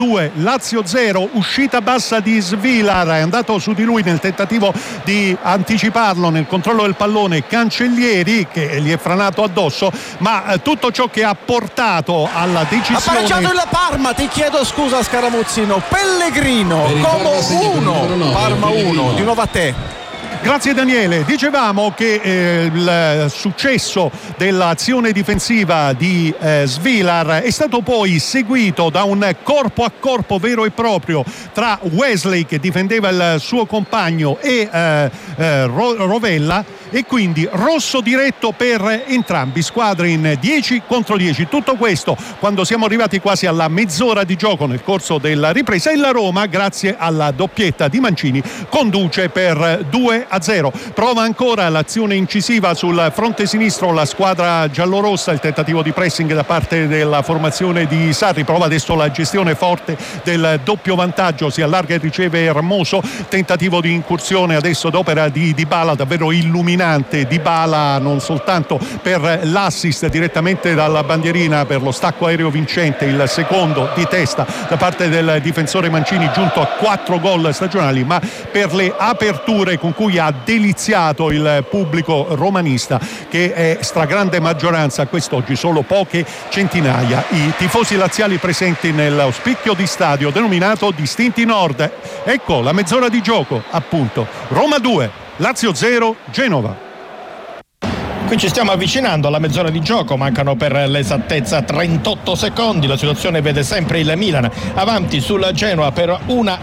2, Lazio 0, uscita bassa di Svilar, è andato su di lui nel tentativo di anticiparlo nel controllo del pallone Cancellieri, che gli è franato addosso, ma tutto ciò che ha portato alla decisione. Ha pareggiato il Parma, ti chiedo scusa Scaramuzzino. Pellegrino, Como 1, Parma 1, di nuovo a te. Grazie Daniele. Dicevamo che il successo dell'azione difensiva di Svilar è stato poi seguito da un corpo a corpo vero e proprio tra Wesley, che difendeva il suo compagno, e Rovella, e quindi rosso diretto per entrambi, squadre in 10 contro 10. Tutto questo quando siamo arrivati quasi alla mezz'ora di gioco nel corso della ripresa, e la Roma, grazie alla doppietta di Mancini, conduce per 2-0. Prova ancora l'azione incisiva sul fronte sinistro la squadra giallorossa, il tentativo di pressing da parte della formazione di Sarri, prova adesso la gestione forte del doppio vantaggio, si allarga e riceve Hermoso, tentativo di incursione adesso d'opera di Dybala, davvero illuminante Dybala, non soltanto per l'assist direttamente dalla bandierina per lo stacco aereo vincente, il secondo di testa da parte del difensore Mancini, giunto a 4 gol stagionali, ma per le aperture con cui ha deliziato il pubblico romanista, che è stragrande maggioranza quest'oggi, solo poche centinaia i tifosi laziali presenti nello spicchio di stadio denominato Distinti Nord. Ecco la mezz'ora di gioco, appunto. Roma 2, Lazio 0, Genova. Qui ci stiamo avvicinando alla mezz'ora di gioco, mancano per l'esattezza 38 secondi, la situazione vede sempre il Milan avanti sul Genoa per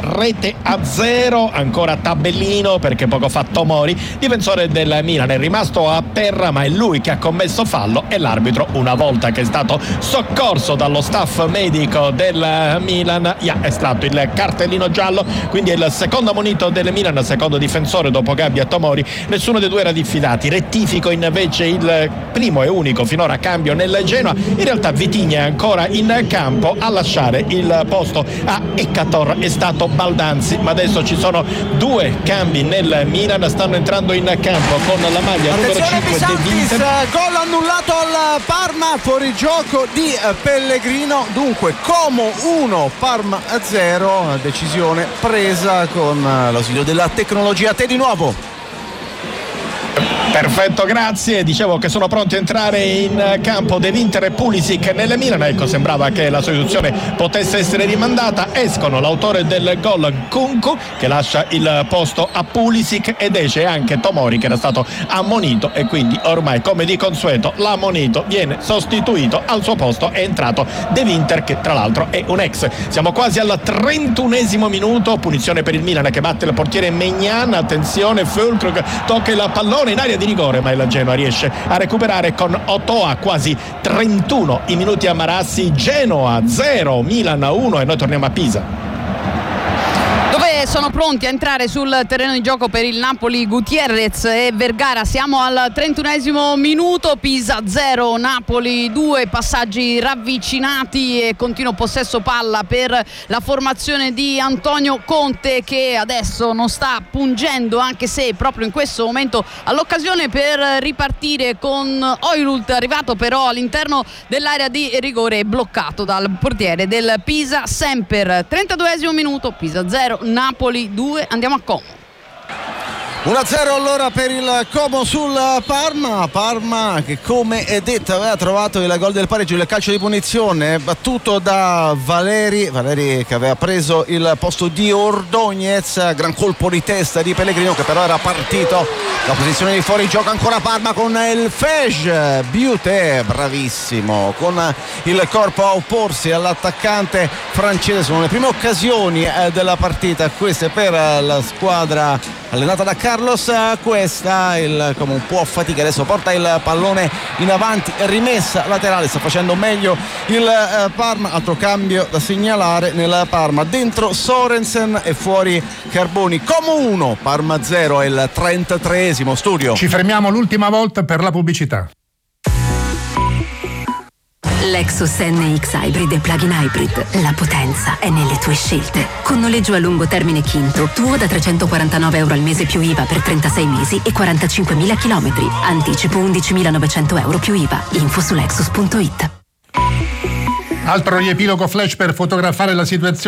1-0, ancora tabellino perché poco fa Tomori, difensore del Milan, è rimasto a terra, ma è lui che ha commesso fallo, e l'arbitro, una volta che è stato soccorso dallo staff medico del Milan, gli ha estratto il cartellino giallo, quindi è il secondo ammonito del Milan, secondo difensore dopo Gabbia e Tomori. Nessuno dei due era diffidati. Rettifico invece il primo e unico finora cambio nel Genoa, in realtà Vitigna è ancora in campo, a lasciare il posto a Eccator è stato Baldanzi, ma adesso ci sono 2 cambi nel Milan, stanno entrando in campo con la maglia numero 5 De Winter. Gol annullato al Parma, fuori gioco di Pellegrino, dunque Como 1, Parma 0, decisione presa con l'ausilio della tecnologia. Te di nuovo. Perfetto, grazie. Dicevo che sono pronti a entrare in campo De Winter e Pulisic nel Milan. Ecco, sembrava che la soluzione potesse essere rimandata. Escono l'autore del gol, Nkunku, che lascia il posto a Pulisic, ed esce anche Tomori, che era stato ammonito, e quindi ormai, come di consueto, l'ammonito viene sostituito. Al suo posto è entrato De Winter, che tra l'altro è un ex. Siamo quasi al 31esimo minuto, punizione per il Milan che batte il portiere Maignan. Attenzione, Füllkrug tocca il pallone in area di rigore, ma il Genoa riesce a recuperare con Otoa. Quasi 31 i minuti a Marassi. Genoa 0, Milan 1, e noi torniamo a Pisa, dove sono pronti a entrare sul terreno di gioco per il Napoli Gutierrez e Vergara. Siamo al 31esimo minuto, Pisa 0, Napoli 2, passaggi ravvicinati e continuo possesso palla per la formazione di Antonio Conte, che adesso non sta pungendo, anche se proprio in questo momento ha l'occasione per ripartire con Højlund, arrivato però all'interno dell'area di rigore, bloccato dal portiere del Pisa Semper. 32esimo minuto, Pisa 0, Napoli 2, andiamo a Como. 1-0 allora per il Como sul Parma che, come è detto, aveva trovato il gol del pareggio, il calcio di punizione battuto da Valeri che aveva preso il posto di Ordóñez. Gran colpo di testa di Pellegrino, che però era partito la posizione di fuorigioco. Ancora Parma con il Fej, Buté bravissimo con il corpo a opporsi all'attaccante francese. Sono le prime occasioni della partita queste per la squadra allenata da Carlos Cuesta. Il Como un po' a fatica, adesso porta il pallone in avanti, rimessa laterale, sta facendo meglio il Parma. Altro cambio da segnalare nel Parma, dentro Sorensen e fuori Carboni. Como 1, Parma 0, è il 33esimo. Studio. Ci fermiamo l'ultima volta per la pubblicità. Lexus NX Hybrid e Plug-in Hybrid. La potenza è nelle tue scelte. Con noleggio a lungo termine Quinto, tuo da €349 al mese più IVA per 36 mesi e 45.000 chilometri. Anticipo €11.900 più IVA. Info su Lexus.it. Altro riepilogo flash per fotografare la situazione